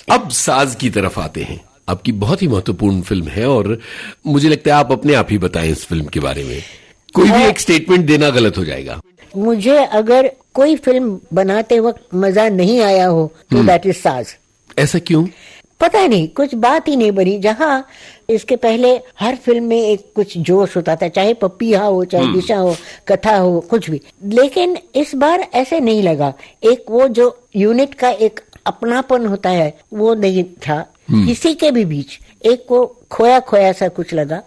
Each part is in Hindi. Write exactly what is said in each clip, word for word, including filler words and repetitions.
अब साज की तरफ आते हैं। आपकी बहुत ही महत्वपूर्ण फिल्म है और मुझे लगता है आप अपने आप ही बताएं इस फिल्म के बारे में। कोई भी एक स्टेटमेंट देना गलत हो जाएगा। मुझे अगर कोई फिल्म बनाते वक्त मजा नहीं आया हो तो दैट इज साज। ऐसा क्यों? पता नहीं, कुछ बात ही नहीं बनी। जहाँ इसके पहले हर फिल्म में एक कुछ जोश होता था, चाहे पपिया हो, चाहे दिशा हो, कथा हो, कुछ भी। लेकिन इस बार ऐसे नहीं लगा। एक वो जो यूनिट का एक अपनापन होता है वो नहीं था किसी के भी बीच। एक को खोया खोया सा कुछ लगा।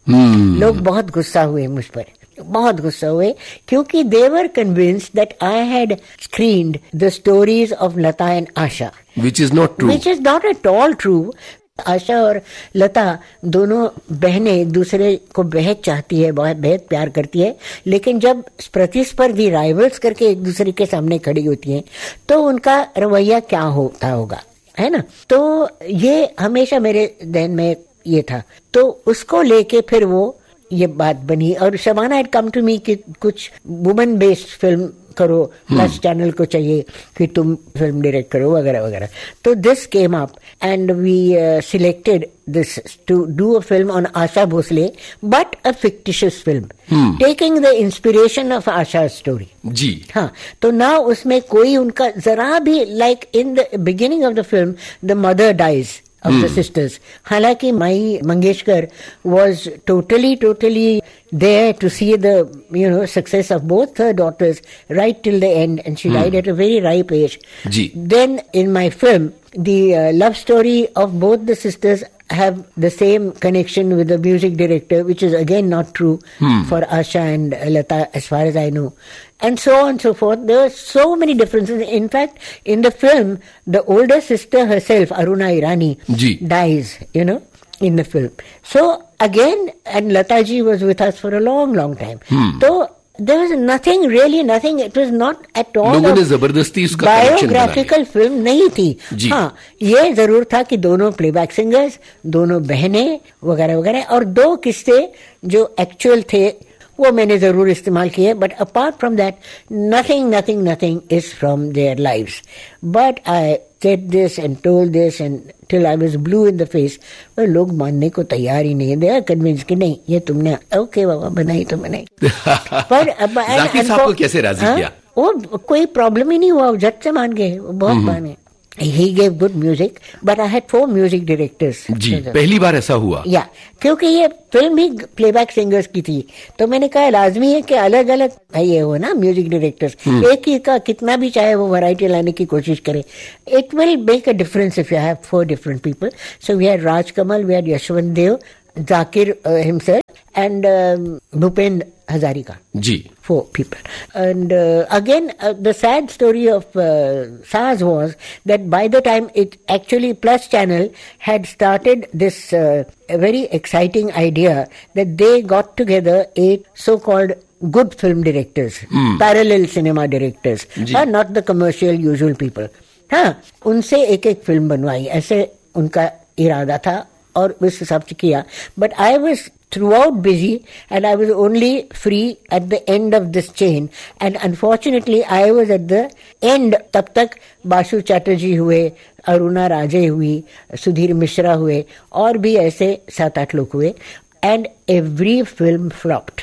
लोग बहुत गुस्सा हुए मुझ पर, बहुत गुस्सा हुए, क्योंकि they were convinced that I had screened the stories of Lata and Asha, which is not true. Which is not at all true. आशा और लता दोनों बहनें एक दूसरे को बेहद चाहती है, बहुत बेहद प्यार करती है, लेकिन जब प्रतिस्पर्धी राइवल्स करके एक दूसरे के सामने खड़ी होती हैं तो उनका रवैया क्या होता होगा, है ना। तो ये हमेशा मेरे ध्यान में ये था। तो उसको लेके फिर वो ये बात बनी और Shabana had come to me कि कुछ वुमेन बेस्ड फिल्म करो, प्लस चैनल को चाहिए कि तुम फिल्म डायरेक्ट करो वगैरह वगैरह। तो this came up and we selected this to do a film on Asha Bhosle, but a fictitious film taking the inspiration of Asha story. जी हाँ, तो ना उसमें कोई उनका जरा भी, like in the beginning of the film the mother dies of hmm. the sisters. हालांकि माई Mangeshkar was totally totally there to see the you know success of both her daughters right till the end, and she hmm. died at a very ripe age. Ji. Then in my film the uh, love story of both the sisters have the same connection with the music director, which is again not true hmm. for Asha and Lata as far as I know. And so on and so forth. There were so many differences. In fact, in the film, the older sister herself, Aruna Irani, Ji. dies, you know, in the film. So again, and Lata ji was with us for a long, long time. Hmm. So there was nothing, really nothing. It was not at all. लोगों ने जबरदस्ती उसका बायोग्राफिकल फिल्म नहीं थी। हाँ, ये जरूर था कि दोनों प्लेबैक सिंगर्स, दोनों बहनें वगैरह वगैरह, और दो किस्से जो एक्चुअल थे वो मैंने जरूर इस्तेमाल किए, but apart from that nothing nothing nothing is from their lives. But I said this and told this and till I was blue in the face. पर लोग मानने को तैयार ही नहीं है। दे आर कन्विंस कि नहीं, ये तुमने ओके बाबा बनाई तो बनाई। पर जाकिर साहब को कैसे राजी किया? वो कोई प्रॉब्लम ही नहीं हुआ, झट से मान गए, बहुत माने। He gave good music, but I had four music directors. जी, पहली बार ऐसा हुआ? या yeah, क्योंकि ये फिल्म ही प्लेबैक सिंगर्स की थी, तो मैंने कहा लाजमी है कि अलग अलग ये हो ना म्यूजिक डायरेक्टर्स। एक ही का कितना भी चाहे वो वैरायटी लाने की कोशिश करे, it will make a difference if you have four different people. So we had Raj Kamal, we had Yashwant Dev, Zakir uh, himself, and um, Bhupendra Hazarika. Ji. Four people. And uh, again, uh, the sad story of uh, SARS was that by the time it actually Plus Channel had started this uh, very exciting idea that they got together eight so-called good film directors, mm. parallel cinema directors, uh, not the commercial usual people. हाँ, उनसे एक एक फिल्म बनवाई, ऐसे उनका इरादा था और उस हिसाब से किया। But I was through out busy and I was only free at the end of this chain, and unfortunately I was at the end. तब तक बासु चैटर्जी हुए, अरुणा राजे हुई, सुधीर मिश्रा हुए, और भी ऐसे सात आठ लोग हुए, एंड एवरी फिल्म फ्लॉप्ड।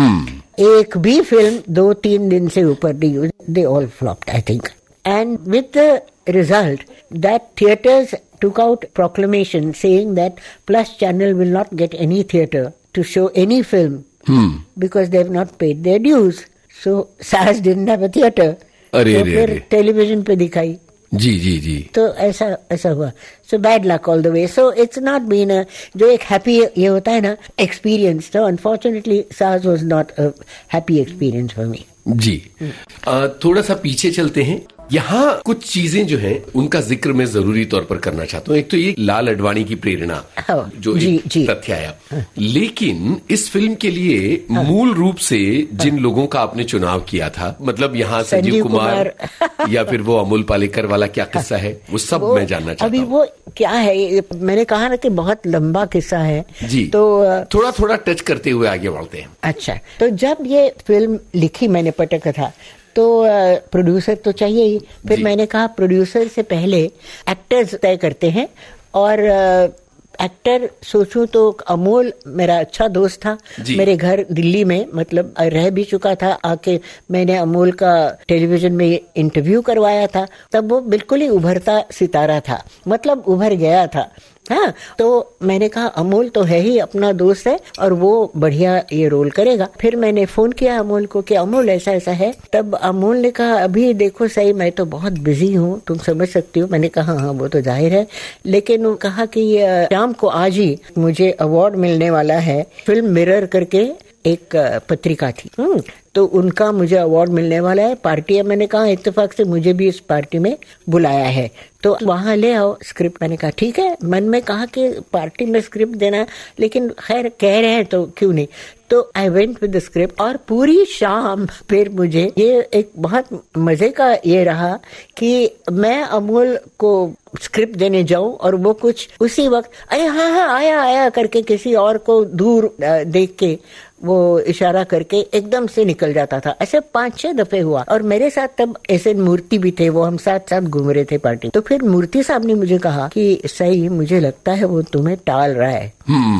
एक भी फिल्म दो तीन दिन से ऊपर नहीं हुई, they all flopped I think. And with the result that theatres took out proclamation saying that Plus Channel will not get any theatre to show any film hmm. because they have not paid their dues. So SARS didn't have a theatre. अरे तो फिर टेलीविजन पे दिखाई। जी जी जी। तो ऐसा ऐसा हुआ। So bad luck all the way. So it's not been a जो एक हैप्पी ये होता है ना एक्सपीरियंस, तो unfortunately SARS was not a happy experience for me. जी। आ, थोड़ा सा पीछे चलते हैं। यहाँ कुछ चीजें जो हैं उनका जिक्र मैं जरूरी तौर पर करना चाहता हूँ। एक तो ये लाल अडवाणी की प्रेरणा जो जी, एक जी. तथ्य आया, लेकिन इस फिल्म के लिए मूल रूप से जिन लोगों का आपने चुनाव किया था, मतलब यहाँ संजीव कुमार, कुमार या फिर वो अमोल पालेकर वाला क्या किस्सा है, वो सब वो, मैं जानना चाहता हूँ। अभी वो क्या है, मैंने कहा ना कि बहुत लंबा किस्सा है जी, तो थोड़ा थोड़ा टच करते हुए आगे बढ़ते हैं। अच्छा, तो जब ये फिल्म लिखी मैंने पटकथा, तो प्रोड्यूसर तो चाहिए ही। फिर मैंने कहा प्रोड्यूसर से पहले एक्टर्स तय करते हैं, और एक्टर सोचूं तो अमोल मेरा अच्छा दोस्त था, मेरे घर दिल्ली में मतलब रह भी चुका था आके। मैंने अमोल का टेलीविजन में इंटरव्यू करवाया था, तब वो बिल्कुल ही उभरता सितारा था, मतलब उभर गया था। हाँ, तो मैंने कहा अमोल तो है ही अपना दोस्त है और वो बढ़िया ये रोल करेगा। फिर मैंने फोन किया अमोल को कि अमोल ऐसा ऐसा है। तब अमोल ने कहा अभी देखो सही, मैं तो बहुत बिजी हूँ, तुम समझ सकती हो। मैंने कहा हाँ वो तो जाहिर है, लेकिन वो कहा कि शाम को आज ही मुझे अवार्ड मिलने वाला है। फिल्म मिरर करके एक पत्रिका थी, तो उनका मुझे अवार्ड मिलने वाला है, पार्टी है। मैंने कहा इत्तेफाक से मुझे भी इस पार्टी में बुलाया है, तो वहां ले आओ स्क्रिप्ट। मैंने कहा ठीक है, मन में कहा कि पार्टी में स्क्रिप्ट देना, लेकिन खैर कह रहे हैं तो क्यों नहीं। तो I went with the script, और पूरी शाम फिर मुझे ये एक बहुत मजे का ये रहा कि मैं अमोल को स्क्रिप्ट देने जाऊं और वो कुछ उसी वक्त अरे हाँ हाँ आया आया करके किसी और को दूर देख के वो इशारा करके एकदम से निकल जाता था। ऐसे पांच छह दफे हुआ, और मेरे साथ तब ऐसे मूर्ति भी थे, वो हम साथ साथ घूम रहे थे पार्टी। तो फिर मूर्ति साहब ने मुझे कहा कि सही मुझे लगता है वो तुम्हें टाल रहा है।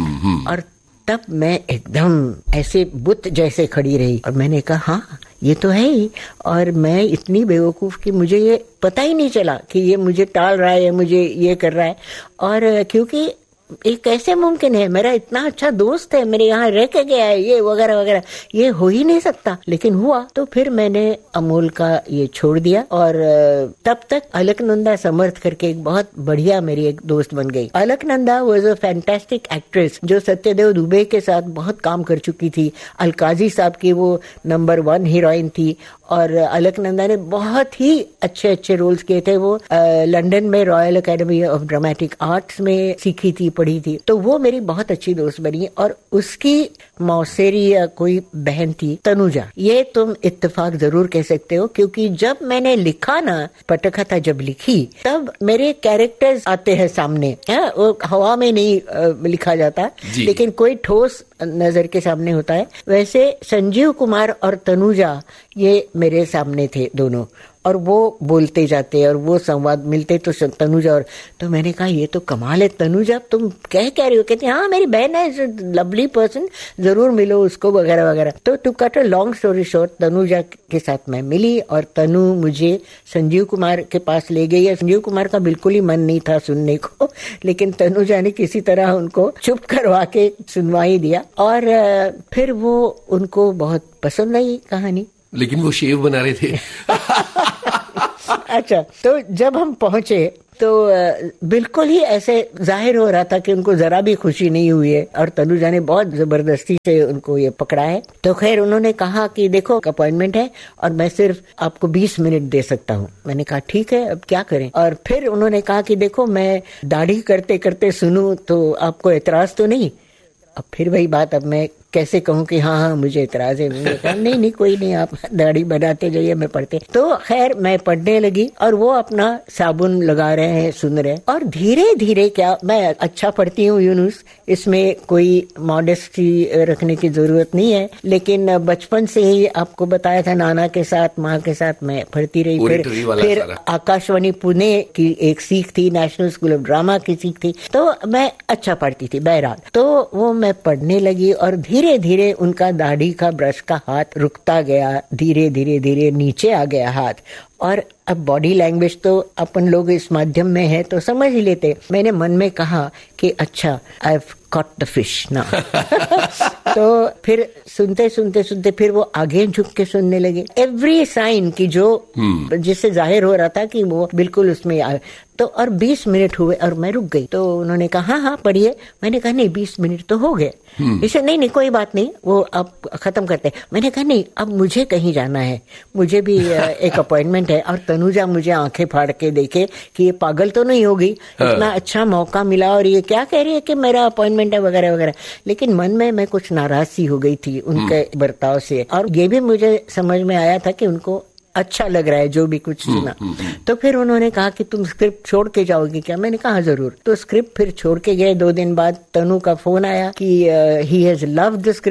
और तब मैं एकदम ऐसे बुत जैसे खड़ी रही, और मैंने कहा हाँ ये तो है ही, और मैं इतनी बेवकूफ कि मुझे ये पता ही नहीं चला कि ये मुझे टाल रहा है, मुझे ये कर रहा है। और क्योंकि ये कैसे मुमकिन है, मेरा इतना अच्छा दोस्त है, मेरे यहाँ रह के गया है, ये वगैरह वगैरह, ये हो ही नहीं सकता, लेकिन हुआ। तो फिर मैंने अमोल का ये छोड़ दिया, और तब तक अलकनंदा समर्थ करके एक बहुत बढ़िया मेरी एक दोस्त बन गई। Alaknanda was a fantastic actress जो सत्यदेव दुबे के साथ बहुत काम कर चुकी थी। अलकाजी साहब की वो नंबर वन हीरोइन थी, और अलकनंदा ने बहुत ही अच्छे अच्छे रोल्स किए थे। वो लंदन में royal academy of dramatic arts में सीखी थी, पढ़ी थी, तो वो मेरी बहुत अच्छी दोस्त बनी। और उसकी मौसेरी या कोई बहन थी तनुजा, ये तुम इत्तेफाक जरूर कह सकते हो, क्योंकि जब मैंने लिखा ना पटकथा, जब लिखी तब मेरे कैरेक्टर्स आते हैं सामने। है? वो हवा में नहीं आ, लिखा जाता, लेकिन कोई ठोस नजर के सामने होता है। वैसे संजीव कुमार और तनुजा ये मेरे सामने थे दोनों, और वो बोलते जाते और वो संवाद मिलते तो तनुजा। और तो मैंने कहा ये तो कमाल है तनुजा, तुम कह कह रही हो? कहती हाँ मेरी बहन है, लवली पर्सन, जरूर मिलो उसको वगैरह वगैरह। तो to cut a long story short, Tanuja के साथ मैं मिली, और तनु मुझे संजीव कुमार के पास ले गई। संजीव कुमार का बिल्कुल ही मन नहीं था सुनने को, लेकिन तनुजा ने किसी तरह उनको चुप करवा के सुनवा ही दिया, और फिर वो उनको बहुत पसंद आई कहानी। लेकिन वो शेव बना रहे थे। अच्छा, तो जब हम पहुंचे तो बिल्कुल ही ऐसे जाहिर हो रहा था कि उनको जरा भी खुशी नहीं हुई है, और तनुजा ने बहुत जबरदस्ती से उनको ये पकड़ा है। तो खैर उन्होंने कहा कि देखो अपॉइंटमेंट है और मैं सिर्फ आपको बीस मिनट दे सकता हूँ। मैंने कहा ठीक है, अब क्या करें। और फिर उन्होंने कहा कि देखो मैं दाढ़ी करते करते सुनूं तो आपको एतराज तो नहीं। अब फिर वही बात, अब मैं कैसे कहूँ कि हाँ हाँ मुझे इतराज है। मैंने कहा नहीं नहीं कोई नहीं, आप दाढ़ी बनाते जाइए, मैं पढ़ते। तो खैर मैं पढ़ने लगी, और वो अपना साबुन लगा रहे हैं, सुन रहे हैं, और धीरे धीरे क्या, मैं अच्छा पढ़ती हूँ यूनुस, इसमें कोई मॉडेस्टी रखने की जरूरत नहीं है, लेकिन बचपन से ही आपको बताया था नाना के साथ माँ के साथ मैं पढ़ती रही। फिर फिर आकाशवाणी पुणे की एक सीख थी, नेशनल स्कूल ऑफ ड्रामा की सीख थी, तो मैं अच्छा पढ़ती थी बहरहाल। तो वो मैं पढ़ने लगी, और धीरे धीरे उनका दाढ़ी का ब्रश का हाथ रुकता गया, धीरे धीरे धीरे नीचे आ गया हाथ। और अब बॉडी लैंग्वेज तो अपन लोग इस माध्यम में है तो समझ ही लेते। मैंने मन में कहा कि अच्छा I have caught the fish ना। तो फिर सुनते सुनते सुनते फिर वो आगे झुक के सुनने लगे, एवरी साइन की जो hmm. जिससे जाहिर हो रहा था कि वो बिल्कुल उसमें आए। तो और बीस मिनट हुए और मैं रुक गई। तो उन्होंने कहा हाँ हाँ पढ़िए। मैंने कहा नहीं बीस मिनट तो हो गए। hmm. इसे नहीं नहीं कोई बात नहीं, वो अब खत्म करते। मैंने कहा नहीं अब मुझे कहीं जाना है, मुझे भी एक अपॉइंटमेंट है। और तनुजा मुझे आंखें फाड़ के देखे कि ये पागल तो नहीं होगी, इतना अच्छा मौका मिला और ये क्या कह रही है कि मेरा अपॉइंटमेंट है वगैरह वगैरह। लेकिन मन में मैं कुछ नाराज सी हो गई थी उनके बर्ताव से, और ये भी मुझे समझ में आया था कि उनको अच्छा लग रहा है जो भी कुछ सुना। तो फिर उन्होंने कहा कि तुम स्क्रिप्ट छोड़ के जाओगी क्या? मैंने कहा जरूर। तो स्क्रिप्ट फिर छोड़ के गए। दो दिन बाद तनु का फोन आया कि he has loved the script,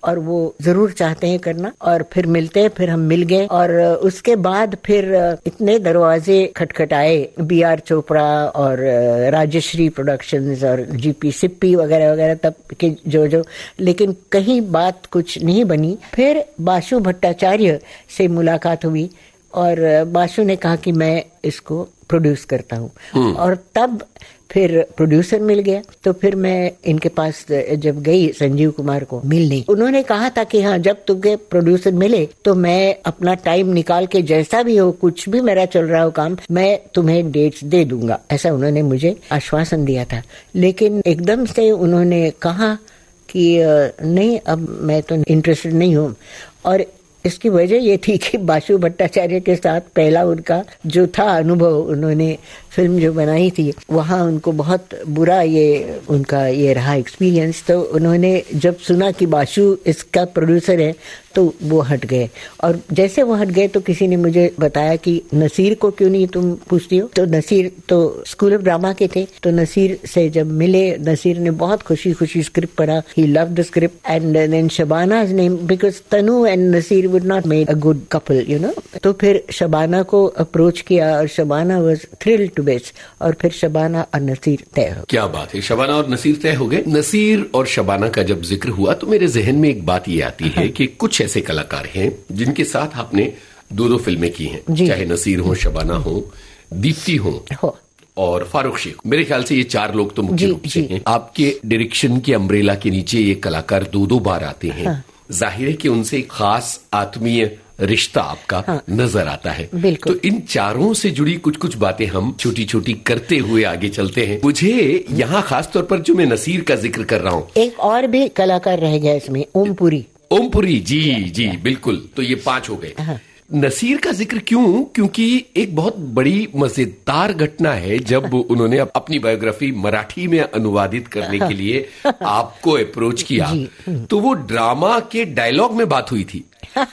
और वो जरूर चाहते हैं करना, और फिर मिलते हैं। फिर हम मिल गए और उसके बाद फिर इतने दरवाजे खटखटाए, बी आर चोपड़ा और राजश्री प्रोडक्शंस और जीपी सिप्पी वगैरह वगैरह तब के जो जो, लेकिन कहीं बात कुछ नहीं बनी। फिर बासु भट्टाचार्य से मुलाकात हुई और बासु ने कहा कि मैं इसको प्रोड्यूस करता हूँ, और तब फिर प्रोड्यूसर मिल गया। तो फिर मैं इनके पास जब गई संजीव कुमार को मिलने, उन्होंने कहा था कि हाँ, जब तुम्हें प्रोड्यूसर मिले तो मैं अपना टाइम निकाल के जैसा भी हो, कुछ भी मेरा चल रहा हो काम, मैं तुम्हें डेट्स दे दूंगा, ऐसा उन्होंने मुझे आश्वासन दिया था। लेकिन एकदम से उन्होंने कहा कि नहीं, अब मैं तो इंटरेस्टेड नहीं हूँ। और इसकी वजह ये थी कि बासु भट्टाचार्य के साथ पहला उनका जो था अनुभव, उन्होंने फिल्म जो बनाई थी वहाँ उनको बहुत बुरा ये उनका ये रहा एक्सपीरियंस। तो उन्होंने जब सुना कि बासु इसका प्रोड्यूसर है तो वो हट गए। और जैसे वो हट गए तो किसी ने मुझे बताया कि नसीर को क्यों नहीं तुम पूछती हो। तो नसीर तो स्कूल ऑफ ड्रामा के थे, तो नसीर से जब मिले, नसीर ने बहुत खुशी खुशी स्क्रिप्ट पढ़ा, he loved the script and then शबाना's name, because Tanu and Naseer would not made a good couple, you know. तो फिर शबाना को अप्रोच किया और Shabana was thrilled to best, और फिर शबाना और नसीर तय हो। क्या बात है, शबाना और नसीर तय हो गए। नसीर और शबाना का जब जिक्र हुआ तो मेरे जहन में एक बात ये आती है कि कुछ ऐसे कलाकार हैं जिनके साथ आपने दो दो फिल्में की हैं, चाहे नसीर हो, शबाना हो, दीप्ति हो, हो और फारूक शेख। मेरे ख्याल से ये चार लोग तो मुख्य रूप से हैं। आपके डायरेक्शन के अम्ब्रेला के नीचे ये कलाकार दो दो बार आते हैं। हाँ। जाहिर है कि उनसे एक खास आत्मीय रिश्ता आपका हाँ। नजर आता है। तो इन चारों से जुड़ी कुछ कुछ बातें हम छोटी छोटी करते हुए आगे चलते हैं। मुझे यहाँ खास तौर पर जो मैं नसीर का जिक्र कर रहा हूँ, एक और भी कलाकार रह गया इसमें, ओमपुरी। ओमपुरी जी जी बिल्कुल। तो ये पांच हो गए। हाँ। नसीर का जिक्र क्यों? क्योंकि एक बहुत बड़ी मजेदार घटना है जब उन्होंने अपनी बायोग्राफी मराठी में अनुवादित करने के लिए आपको अप्रोच किया, तो वो ड्रामा के डायलॉग में बात हुई थी।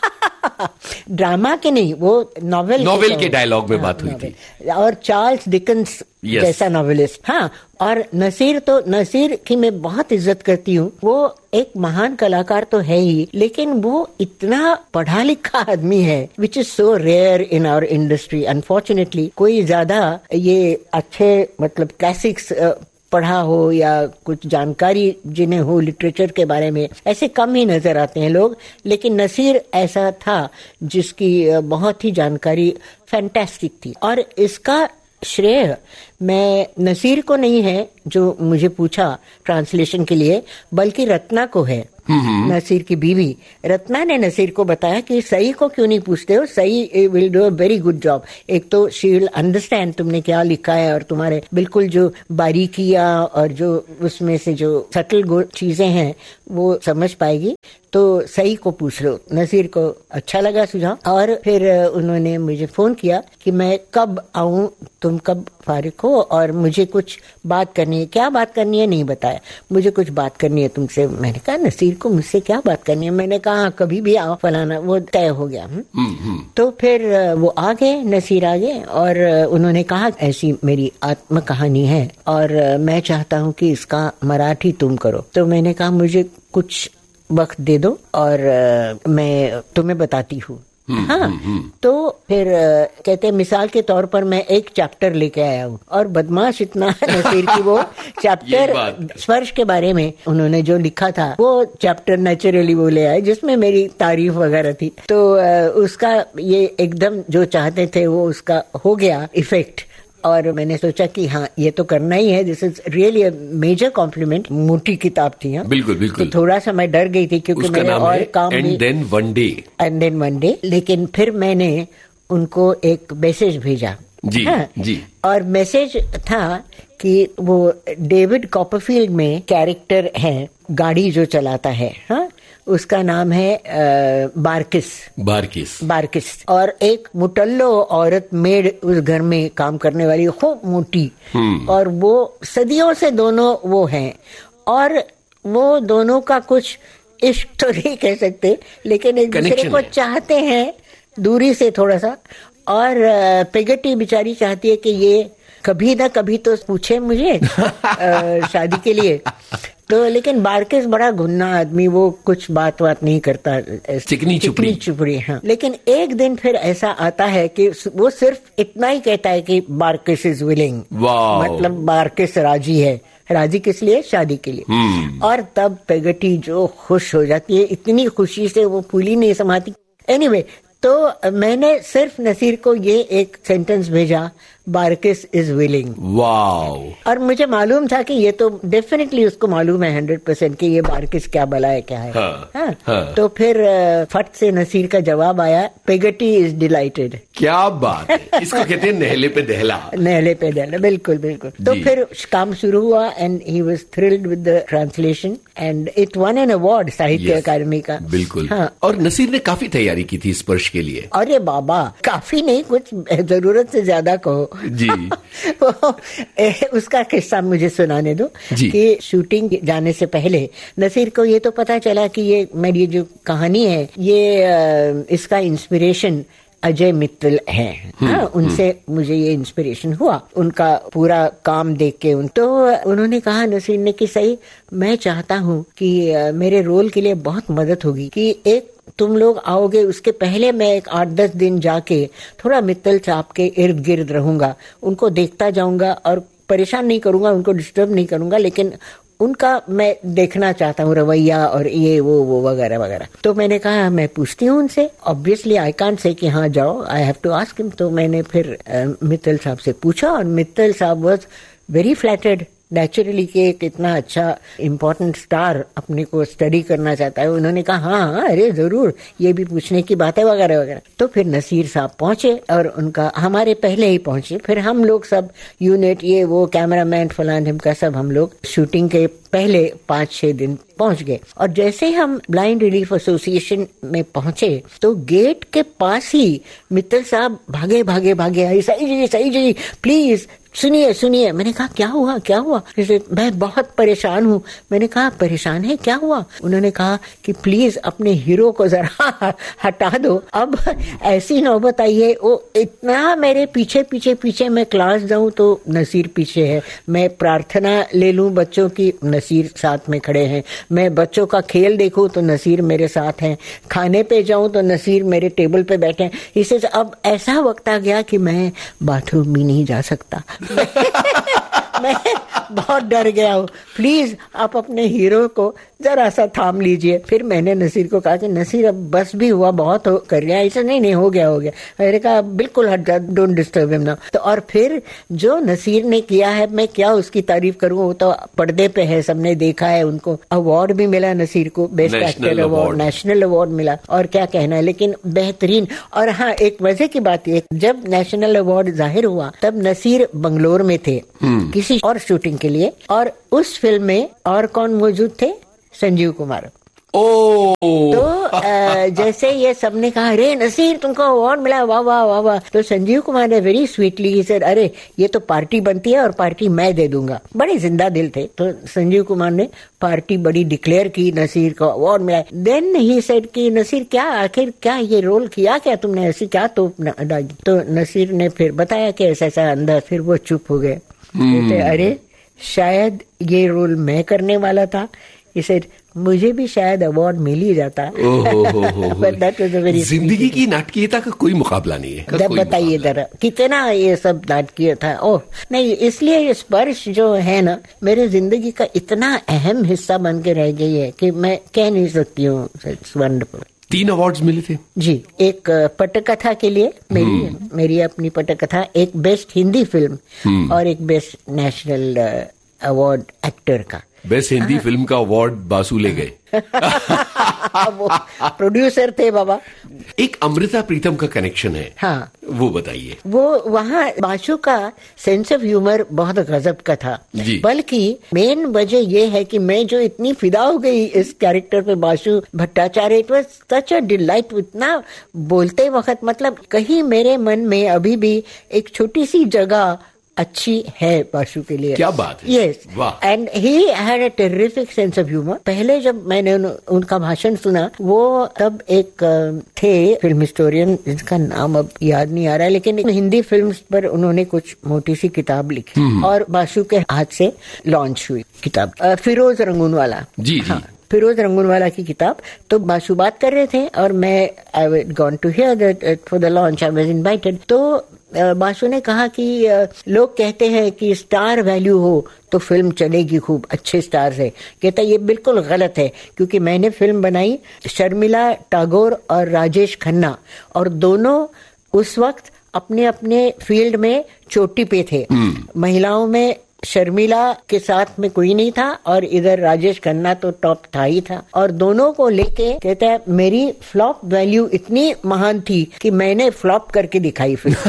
ड्रामा के नहीं, वो नॉवेल नॉवेल के डायलॉग में बात हुई थी, और चार्ल्स डिकन्स जैसा नॉवेलिस्ट। हाँ, और नसीर तो नसीर की मैं बहुत इज्जत करती हूँ। वो एक महान कलाकार तो है ही, लेकिन वो इतना पढ़ा लिखा आदमी है, which is so rare in our industry. Unfortunately कोई ज्यादा ये अच्छे मतलब क्लासिक्स पढ़ा हो या कुछ जानकारी जिन्हें हो लिटरेचर के बारे में, ऐसे कम ही नजर आते हैं लोग। लेकिन नसीर ऐसा था जिसकी बहुत ही जानकारी फैंटास्टिक थी, और इसका श्रेय मैं नसीर को नहीं है जो मुझे पूछा ट्रांसलेशन के लिए, बल्कि रत्ना को है। नसीर की बीवी रत्ना ने नसीर को बताया कि सई को क्यों नहीं पूछते हो, सई will do a very good job. एक तो शी विल अंडरस्टैंड तुमने क्या लिखा है, और तुम्हारे बिल्कुल जो बारीकियां और जो उसमें से जो सटल चीजें हैं वो समझ पाएगी, तो सई को पूछ लो। नसीर को अच्छा लगा सुझाव, और फिर उन्होंने मुझे फोन किया कि मैं कब आऊं, तुम कब फारिग हो, और मुझे कुछ बात करनी है। क्या बात करनी है नहीं बताया, मुझे कुछ बात करनी है तुमसे। मैंने कहा नसीर को मुझसे क्या बात करनी है? मैंने कहा कभी भी आओ फलाना, वो तय हो गया। तो फिर वो आ गए, नसीर आ गए, और उन्होंने कहा ऐसी मेरी आत्म कहानी है और मैं चाहता हूँ कि इसका मराठी तुम करो। तो मैंने कहा मुझे कुछ वक्त दे दो और मैं तुम्हें बताती हूँ। हाँ, तो फिर कहते हैं मिसाल के तौर पर मैं एक चैप्टर लेके आया हूँ, और बदमाश इतना नसीर की वो चैप्टर स्पर्श के बारे में उन्होंने जो लिखा था वो चैप्टर नेचुरली वो ले आए, जिसमें मेरी तारीफ वगैरह थी। तो उसका ये एकदम जो चाहते थे वो उसका हो गया इफेक्ट, और मैंने सोचा कि हाँ ये तो करना ही है, this is really a major complement. मोटी किताब थी। हाँ बिल्कुल बिल्कुल। तो थोड़ा सा मैं डर गई थी क्योंकि मैंने और काम and then one day and then one day लेकिन फिर मैंने उनको एक मैसेज भेजा। जी हाँ, जी। और मैसेज था कि वो डेविड कॉपरफील्ड में कैरेक्टर है, गाड़ी जो चलाता है, हाँ, उसका नाम है आ, बारकिस बारकिस बारकिस और एक मुटल्लो औरत मेड उस घर में काम करने वाली, खूब मोटी, और वो सदियों से दोनों वो हैं, और वो दोनों का कुछ इश्क तो नहीं कह सकते, लेकिन एक दूसरे को चाहते हैं दूरी से थोड़ा सा। और पेगटी बेचारी चाहती है कि ये कभी ना कभी तो पूछे मुझे आ, शादी के लिए। तो लेकिन बारकेस बड़ा घुन्ना आदमी, वो कुछ बात बात नहीं करता, चिकनी चुपड़ी चुपड़ी। हाँ, लेकिन एक दिन फिर ऐसा आता है कि वो सिर्फ इतना ही कहता है कि बारकेस इज विलिंग, मतलब बारकेस राजी है। राजी किस लिए? शादी के लिए। hmm. और तब पेगटी जो खुश हो जाती है, इतनी खुशी से वो फूली नहीं समाती। एनीवे anyway, तो मैंने सिर्फ नसीर को ये एक सेंटेंस भेजा, बारकेस इज विलिंग। वाओ। और मुझे मालूम था कि ये तो डेफिनेटली उसको मालूम है हंड्रेड परसेंट कि ये बारकेस क्या बला है, क्या है। हाँ, हाँ, हाँ। तो फिर फट से नसीर का जवाब आया, पेगटी इज डिलाइटेड। क्या बात है, इसको कहते हैं नहले पे दहला। नहले पे दहला, बिल्कुल बिल्कुल। तो फिर काम शुरू हुआ and he was thrilled with the translation and it one an award साहित्य अकादमी का। बिल्कुल। हाँ। और नसीर ने काफी तैयारी की थी स्पर्श के लिए। अरे बाबा, काफी नहीं, कुछ जरूरत से ज्यादा कहो जी। वो, ए, उसका किस्सा मुझे सुनाने दो कि शूटिंग जाने से पहले नसीर को ये तो पता चला कि ये मेरी जो कहानी है ये इसका इंस्पिरेशन अजय मित्तल है। हाँ, उनसे मुझे ये इंस्पिरेशन हुआ, उनका पूरा काम देख के। उन तो उन्होंने कहा नसीर ने कि सही, मैं चाहता हूँ कि मेरे रोल के लिए बहुत मदद होगी कि एक तुम लोग आओगे उसके पहले मैं एक आठ दस दिन जाके थोड़ा मित्तल साहब के इर्द गिर्द रहूंगा, उनको देखता जाऊंगा और परेशान नहीं करूंगा, उनको डिस्टर्ब नहीं करूंगा, लेकिन उनका मैं देखना चाहता हूँ रवैया और ये वो वो वगैरह वगैरह। तो मैंने कहा मैं पूछती हूँ उनसे, ऑब्वियसली आई कांट से कि हाँ जाओ, I have to ask him. तो मैंने फिर मित्तल साहब से पूछा और मित्तल साहब वाज वेरी फ्लैटर्ड नेचुरली कि एक इतना अच्छा इम्पोर्टेंट स्टार अपने को स्टडी करना चाहता है। उन्होंने कहा हाँ हाँ अरे जरूर, ये भी पूछने की बात है वगैरह वगैरह। तो फिर नसीर साहब पहुंचे और उनका हमारे पहले ही पहुंचे, फिर हम लोग सब यूनिट ये वो कैमरामैन फलान ढिमका सब हम लोग शूटिंग के पहले पाँच छह दिन पहुंच गए। और जैसे हम ब्लाइंड रिलीफ एसोसिएशन में पहुंचे तो गेट के पास ही मित्तल साहब भागे भागे भागे आई, सही जी सही जी प्लीज सुनिए सुनिए। मैंने कहा क्या हुआ क्या हुआ? मैं बहुत परेशान हूँ। मैंने कहा परेशान है, क्या हुआ? उन्होंने कहा कि प्लीज अपने हीरो को जरा हटा दो, अब ऐसी नौबत आई है। वो इतना मेरे पीछे पीछे पीछे, मैं क्लास जाऊं तो नसीर पीछे है, मैं प्रार्थना ले लूं बच्चों की, नसीर साथ में खड़े हैं, मैं बच्चों का खेल देखूं तो नसीर मेरे साथ हैं, खाने पे जाऊं तो नसीर मेरे टेबल पे बैठे हैं। इससे अब ऐसा वक्त आ गया कि मैं बाथरूम भी नहीं जा सकता। मैं बहुत डर गया हूँ, प्लीज आप अपने हीरो को जरा सा थाम लीजिए। फिर मैंने नसीर को कहा कि नसीर अब बस भी हुआ, बहुत हो कर लिया। ऐसा नहीं नहीं हो गया हो गया। मैंने कहा बिल्कुल हट जा, डोंट डिस्टर्ब हिम ना। तो और फिर जो नसीर ने किया है, मैं क्या उसकी तारीफ करूँ, वो तो पर्दे पे है, सबने देखा है। उनको अवार्ड भी मिला नसीर को, best actor award, national award मिला, और क्या कहना है, लेकिन बेहतरीन। और हाँ, एक मजे की बात ये, जब नेशनल अवार्ड जाहिर हुआ तब नसीर बंगलोर में थे किसी और शूटिंग के लिए, और उस फिल्म में और कौन मौजूद थे? संजीव कुमार। ओ तो आ, जैसे ये सबने कहा अरे नसीर तुमको अवार्ड मिला, वाह वाह वाह वाह, तो संजीव कुमार ने वेरी स्वीटली सेड अरे ये तो पार्टी बनती है और पार्टी मैं दे दूंगा। बड़े जिंदा दिल थे। तो संजीव कुमार ने पार्टी बड़ी डिक्लेयर की, नसीर को अवार्ड मिला। देन ही सेड कि नसीर क्या आखिर क्या ये रोल किया क्या तुमने, ऐसी क्या तोप डाली? तो नसीर ने फिर बताया कि ऐसा ऐसा अंदर। फिर वो चुप हो गए। कहते अरे शायद ये रोल मैं करने वाला था, इसे मुझे भी शायद अवार्ड मिल ही जाता। जिंदगी की नाटकीयता का कोई मुकाबला नहीं है। बताइए जरा कितना ये सब नाटकीय था। ओह नहीं, इसलिए ये स्पर्श जो है ना मेरे जिंदगी का इतना अहम हिस्सा बन के रह गई है कि मैं कह नहीं सकती हूँ। It's wonderful. तीन अवार्ड्स मिले थे जी। एक पटकथा के लिए मेरी मेरी अपनी पटकथा, एक बेस्ट हिंदी फिल्म और एक बेस्ट नेशनल अवार्ड एक्टर का। बेस्ट हिंदी फिल्म का अवार्ड बासु ले गए। वो प्रोड्यूसर थे बाबा। एक अमृता प्रीतम का कनेक्शन है। हाँ, वो बताइए। वो वहाँ बासु का सेंस ऑफ ह्यूमर बहुत गजब का था। बल्कि मेन वजह ये है कि मैं जो इतनी फिदा हो गई इस कैरेक्टर पे, Basu Bhattacharya, it was such a delight. इतना बोलते वक्त, मतलब कहीं मेरे मन में अभी भी एक छोटी सी जगह अच्छी है बाशु के लिए। क्या बात है। Yes, and he had a terrific sense of humour. पहले जब मैंने उन, उनका भाषण सुना, वो तब एक थे फिल्म हिस्टोरियन जिसका नाम अब याद नहीं आ रहा है, लेकिन हिंदी फिल्म्स पर उन्होंने कुछ मोटी सी किताब लिखी और बाशु के हाथ से लॉन्च हुई किताब, फिरोज रंगूनवाला। जी जी। हाँ, फिरोज रंगूनवाला की किताब। तो बाशु बात कर रहे थे और मैं I would gone to here that for the launch, I was invited. तो बाशु ने कहा कि लोग कहते हैं कि स्टार वैल्यू हो तो फिल्म चलेगी खूब, अच्छे स्टार से। कहता ये बिल्कुल गलत है, क्योंकि मैंने फिल्म बनाई शर्मिला टैगोर और राजेश खन्ना, और दोनों उस वक्त अपने अपने फील्ड में चोटी पे थे। महिलाओं में शर्मिला के साथ में कोई नहीं था और इधर राजेश खन्ना तो टॉप था ही था, और दोनों को लेके कहता है मेरी फ्लॉप वैल्यू इतनी महान थी कि मैंने फ्लॉप करके दिखाई फिल्म।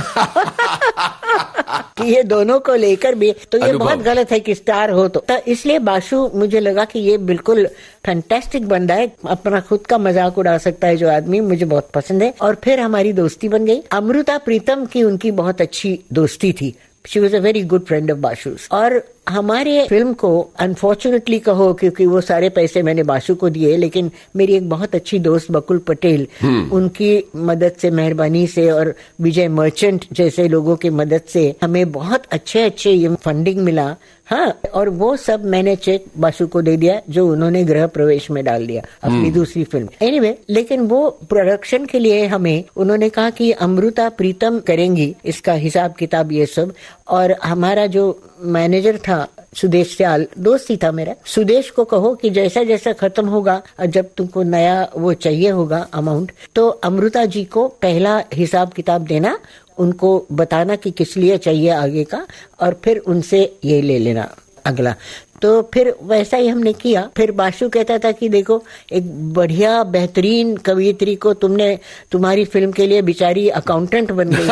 कि ये दोनों को लेकर भी तो ये बहुत गलत है कि स्टार हो तो, तो इसलिए बाशु मुझे लगा कि ये बिल्कुल फैंटास्टिक बंदा है, अपना खुद का मजाक उड़ा सकता है जो आदमी, मुझे बहुत पसंद है। और फिर हमारी दोस्ती बन गई। अमृता प्रीतम की उनकी बहुत अच्छी दोस्ती थी। She was a very good friend of बाशु's। और हमारे फिल्म को अनफॉर्चुनेटली कहो, क्योंकि वो सारे पैसे मैंने बाशु को दिए, लेकिन मेरी एक बहुत अच्छी दोस्त बकुल पटेल, उनकी मदद से, मेहरबानी से, और विजय मर्चेंट जैसे लोगों की मदद से हमें बहुत अच्छे अच्छे ये फंडिंग मिला। हाँ, और वो सब मैंने चेक बाशु को दे दिया जो उन्होंने गृह प्रवेश में डाल दिया अपनी दूसरी फिल्म। एनीवे anyway, लेकिन वो प्रोडक्शन के लिए हमें उन्होंने कहा कि अमृता प्रीतम करेंगी इसका हिसाब किताब ये सब। और हमारा जो मैनेजर था सुदेश सियाल, दोस्त ही था मेरा, सुदेश को कहो कि जैसा जैसा खत्म होगा, जब तुमको नया वो चाहिए होगा अमाउंट, तो अमृता जी को पहला हिसाब किताब देना, उनको बताना कि किस लिए चाहिए आगे का, और फिर उनसे ये ले लेना अगला। तो फिर वैसा ही हमने किया। फिर बाशु कहता था कि देखो एक बढ़िया बेहतरीन कवियत्री को तुमने, तुम्हारी फिल्म के लिए बेचारी अकाउंटेंट बन गई।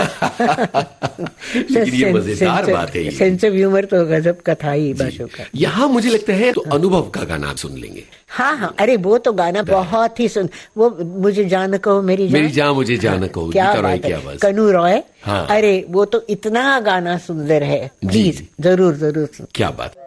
ये मजेदार बात है। सेंस ऑफ ह्यूमर तो गजब का था ही बाशु का। यहाँ मुझे लगता है तो अनुभव का गाना सुन लेंगे। हाँ हाँ, अरे वो तो गाना बहुत ही सुन, वो मुझे जान कहो मेरी जान, मेरी जान मुझे जान कहो, क्या बात है, कनू रॉय। हाँ। अरे वो तो इतना गाना सुंदर है, प्लीज जरूर जरूर सुन। क्या बात।